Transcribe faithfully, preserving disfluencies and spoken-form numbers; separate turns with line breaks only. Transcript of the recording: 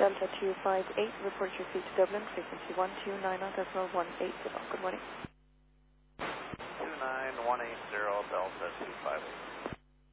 Delta two five eight, report your feet to Dublin, frequency one two nine nine decimal one eight zero. Good morning.
two nine one eight zero Delta two five eight.